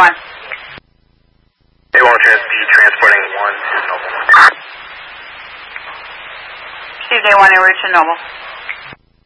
A1. A1 transporting 1 to Noble. Steve, A1 en route to Noble.